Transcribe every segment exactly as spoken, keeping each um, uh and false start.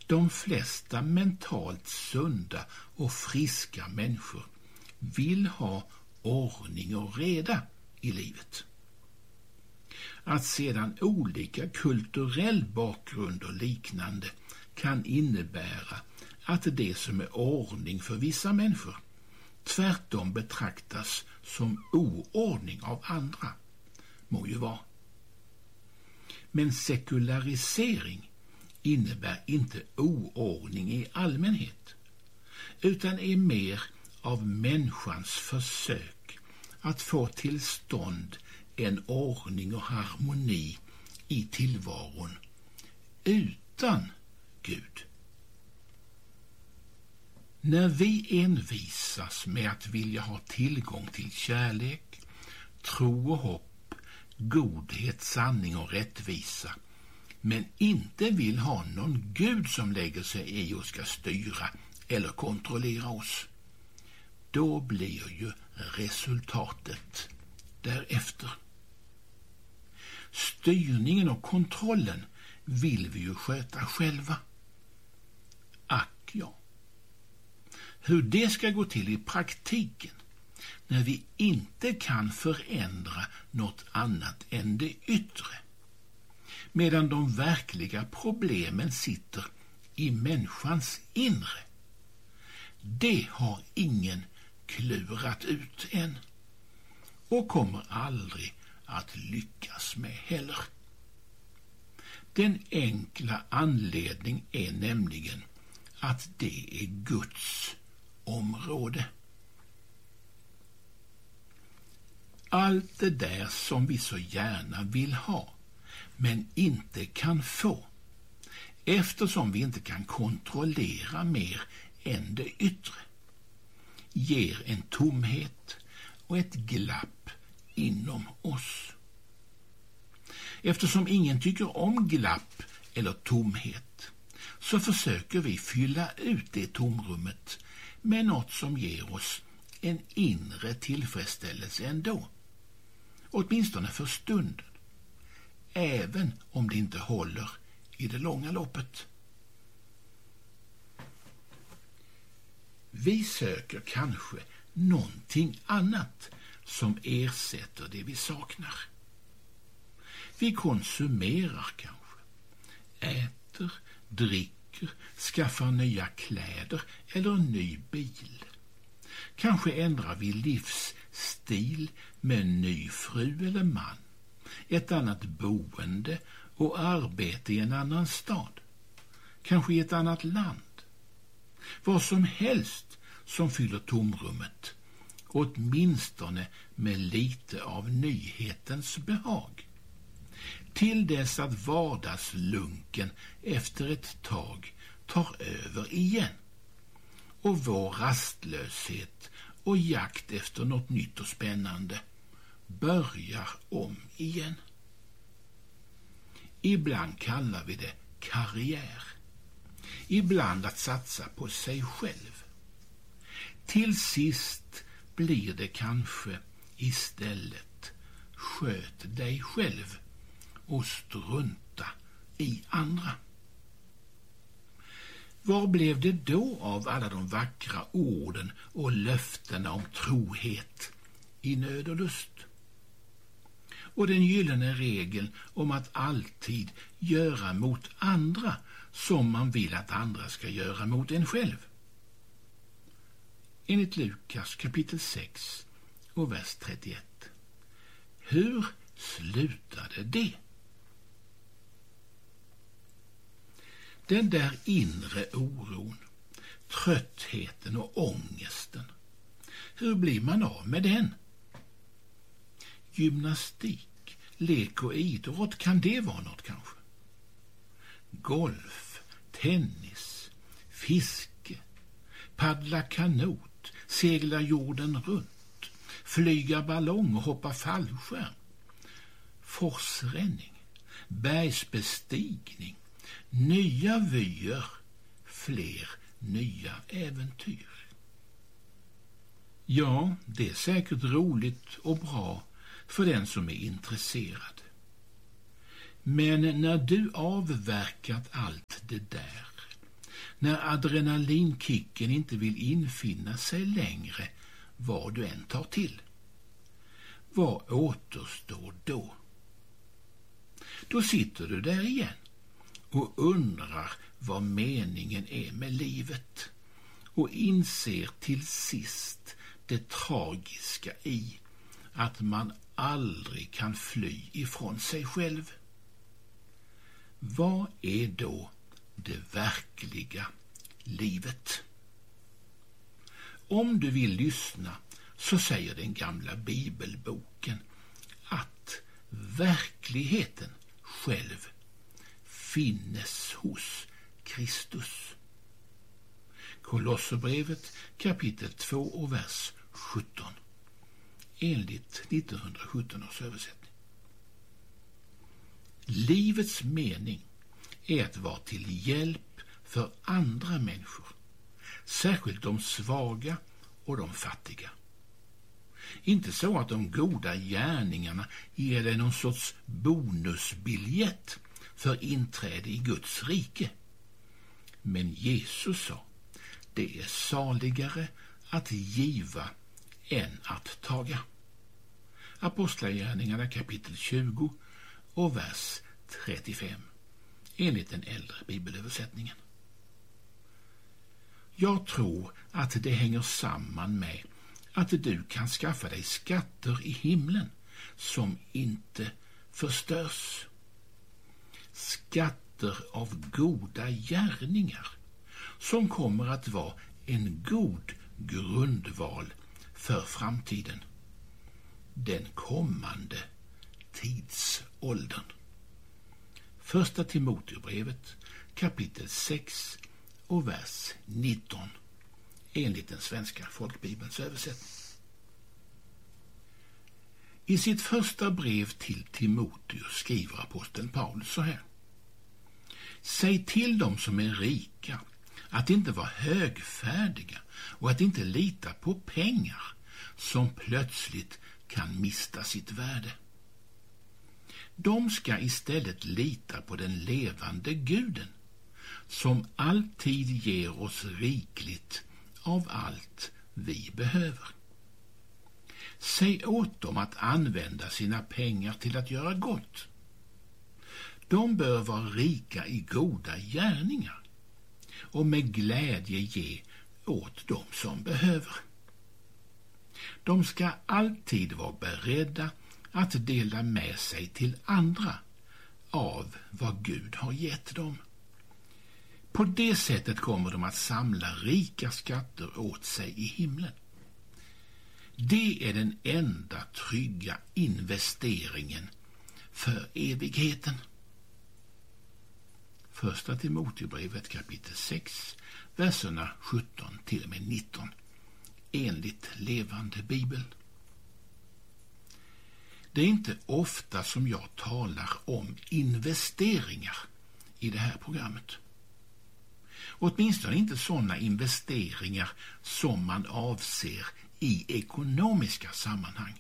De flesta mentalt sunda och friska människor vill ha ordning och reda i livet. Att sedan olika kulturell bakgrund och liknande kan innebära att det som är ordning för vissa människor tvärtom betraktas som oordning av andra, må ju vara. Men sekularisering innebär inte oordning i allmänhet, utan är mer av människans försök att få till stånd en ordning och harmoni i tillvaron utan Gud. När vi envisas med att vilja ha tillgång till kärlek, tro och hopp, godhet, sanning och rättvisa, men inte vill ha någon Gud som lägger sig i och ska styra eller kontrollera oss, då blir ju resultatet därefter. Styrningen och kontrollen vill vi ju sköta själva. Ack ja. Hur det ska gå till i praktiken när vi inte kan förändra något annat än det yttre, medan de verkliga problemen sitter i människans inre, det har ingen klurat ut än och kommer aldrig att lyckas med heller. Den enkla anledning är nämligen att det är Guds område. Allt det där som vi så gärna vill ha men inte kan få, eftersom vi inte kan kontrollera mer än det yttre, ger en tomhet och ett glapp inom oss. Eftersom ingen tycker om glapp eller tomhet, så försöker vi fylla ut det tomrummet med något som ger oss en inre tillfredsställelse ändå, åtminstone för stunden, även om det inte håller i det långa loppet. Vi söker kanske någonting annat som ersätter det vi saknar. Vi konsumerar kanske, äter, dricker, skaffar nya kläder eller en ny bil. Kanske ändrar vi livsstil med en ny fru eller man, ett annat boende och arbete i en annan stad, kanske i ett annat land. Vad som helst som fyller tomrummet, åtminstone med lite av nyhetens behag, till dess att vardagslunken efter ett tag tar över igen och vår rastlöshet och jakt efter något nytt och spännande börjar om igen. Ibland kallar vi det karriär, ibland att satsa på sig själv. Till sist blir det kanske istället sköt dig själv och strunta i andra. Var blev det då av alla de vackra orden och löftena om trohet i nöd och lust? Och den gyllene regeln om att alltid göra mot andra som man vill att andra ska göra mot en själv. Enligt Lukas kapitel sex och vers trettioett. Hur slutade det? Den där inre oron, tröttheten och ångesten. Hur blir man av med den? Gymnastik, lek och idrott, kan det vara något kanske? Golf, tennis, fiske, paddla kanot, segla jorden runt, flyga ballong och hoppa fallskärm, forsränning, bergsbestigning, nya vyer, fler nya äventyr. Ja, det är säkert roligt och bra för den som är intresserad. Men när du avverkat allt det där när adrenalinkicken inte vill infinna sig längre vad du än tar till? Vad återstår då? Då sitter du där igen och undrar vad meningen är med livet och inser till sist det tragiska i att man aldrig kan fly ifrån sig själv. Vad är då det verkliga livet? Om du vill lyssna så säger den gamla bibelboken att verkligheten själv finnes hos Kristus. Kolosserbrevet kapitel två och vers sjutton enligt nittonhundrasjutton års översättning. Livets mening är att vara till hjälp för andra människor, särskilt de svaga och de fattiga. Inte så att de goda gärningarna ger dig någon sorts bonusbiljett för inträde i Guds rike. Men Jesus sa, det är saligare att giva än att taga. Apostlagärningarna kapitel tjugo och vers trettiofem enligt den äldre bibelöversättningen. Jag tror att det hänger samman med att du kan skaffa dig skatter i himlen som inte förstörs. Skatter av goda gärningar som kommer att vara en god grundval för framtiden, den kommande tidsåldern. Första Timoteusbrevet kapitel sex och vers nitton enligt den svenska folkbibelns översättning. I sitt första brev till Timoteus skriver aposteln Paulus så här: säg till dem som är rika att inte vara högfärdiga och att inte lita på pengar som plötsligt kan mista sitt värde. De ska istället lita på den levande Guden som alltid ger oss rikligt av allt vi behöver. Säg åt dem att använda sina pengar till att göra gott. De bör vara rika i goda gärningar och med glädje ge åt dem som behöver. De ska alltid vara beredda att dela med sig till andra av vad Gud har gett dem. På det sättet kommer de att samla rika skatter åt sig i himlen. Det är den enda trygga investeringen för evigheten. Första Timoteusbrevet kapitel sex, verserna sjutton till och med nitton, enligt levande bibel. Det är inte ofta som jag talar om investeringar i det här programmet. Åtminstone inte sådana investeringar som man avser i ekonomiska sammanhang.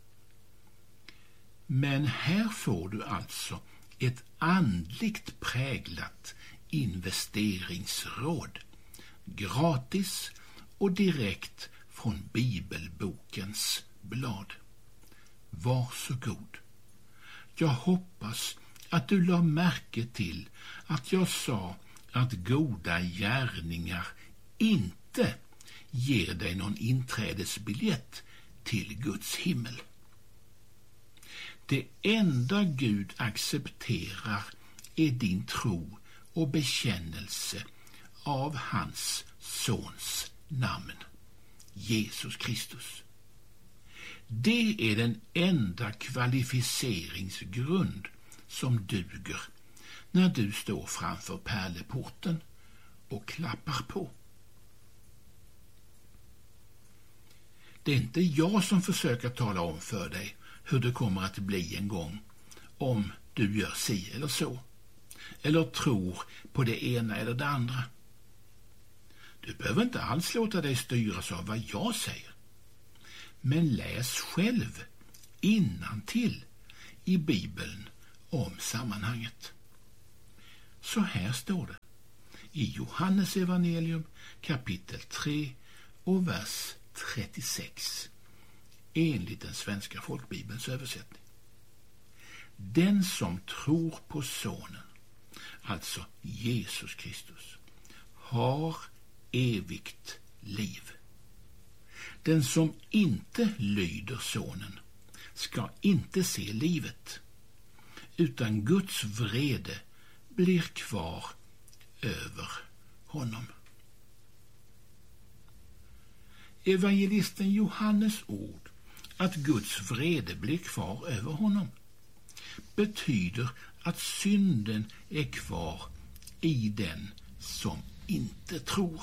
Men här får du alltså ett andligt präglat investeringsråd, gratis och direkt från bibelbokens blad. Varsågod. Jag hoppas att du la märke till att jag sa att goda gärningar inte ger dig någon inträdesbiljett till Guds himmel. Det enda Gud accepterar är din tro och bekännelse av hans sons namn, Jesus Kristus. Det är den enda kvalificeringsgrund som duger när du står framför pärleporten och klappar på. Det är inte jag som försöker tala om för dig hur det kommer att bli en gång om du gör si eller så, eller tror på det ena eller det andra. Du behöver inte alls låta dig styras av vad jag säger. Men läs själv innantill i Bibeln om sammanhanget. Så här står det i Johannes evangelium kapitel tre och vers trettiosex enligt den svenska folkbibelns översättning. Den som tror på sonen, alltså Jesus Kristus, har evigt liv. Den som inte lyder sonen ska inte se livet, utan Guds vrede blir kvar över honom. Evangelisten Johannes ord att Guds vrede blir kvar över honom betyder att synden är kvar i den som inte tror.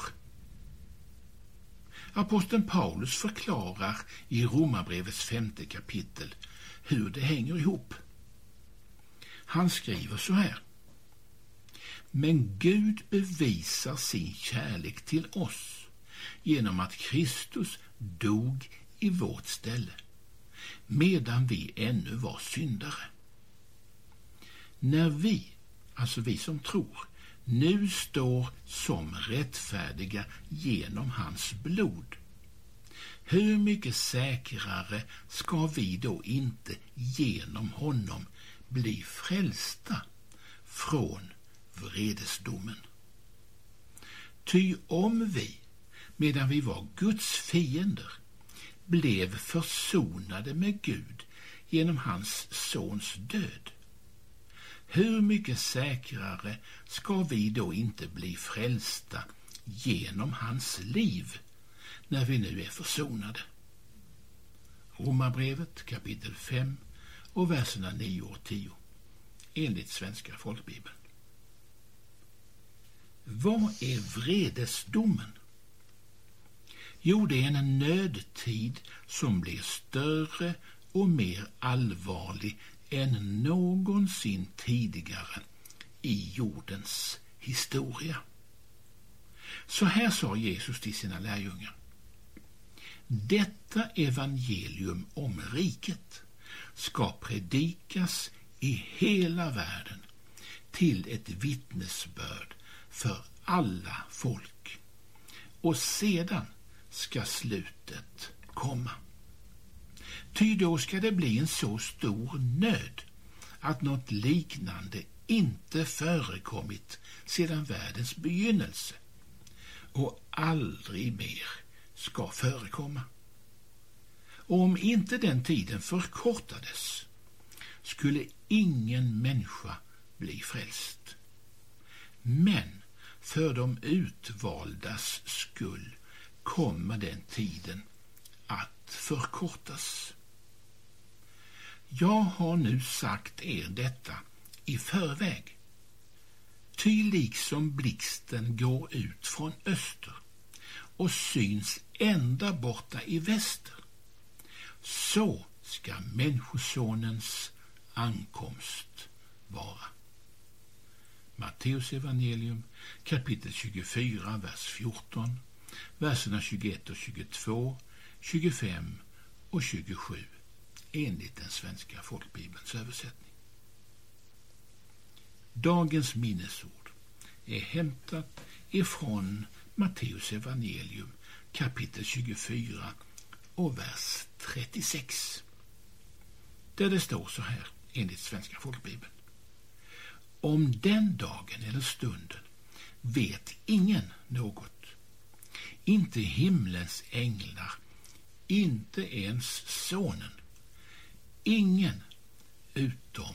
Aposteln Paulus förklarar i Romarbrevets femte kapitel hur det hänger ihop. Han skriver så här: Men Gud bevisar sin kärlek till oss genom att Kristus dog i vårt ställe, medan vi ännu var syndare. När vi, alltså vi som tror, nu står som rättfärdiga genom hans blod, hur mycket säkrare ska vi då inte genom honom bli frälsta från vredesdomen? Ty om vi, medan vi var Guds fiender, blev försonade med Gud genom hans sons död, hur mycket säkrare ska vi då inte bli frälsta genom hans liv när vi nu är försonade? Romarbrevet kapitel fem och verserna nio och tio enligt svenska folkbibeln. Vad är vredesdomen? Jo, det är en nödtid som blir större och mer allvarlig än någonsin tidigare i jordens historia. Så här sa Jesus till sina lärjungar: Detta evangelium om riket ska predikas i hela världen till ett vittnesbörd för alla folk, och sedan ska slutet komma. Ty då ska det bli en så stor nöd att något liknande inte förekommit sedan världens begynnelse och aldrig mer ska förekomma. Och om inte den tiden förkortades skulle ingen människa bli frälst. Men för de utvaldas skull kommer den tiden att förkortas. Jag har nu sagt er detta i förväg, ty liksom blixten går ut från öster och syns ända borta i väster, så ska människosonens ankomst vara. Matteus evangelium kapitel tjugofyra, vers fjorton, verserna tjugoett och tjugotvå, tjugofem och tjugosju enligt den svenska folkbibelns översättning. Dagens minnesord är hämtat ifrån Matteus evangelium kapitel tjugofyra och vers trettiosex, där det står så här enligt svenska folkbibeln: Om den dagen eller stunden vet ingen något, inte himlens änglar, inte ens sonen, ingen utom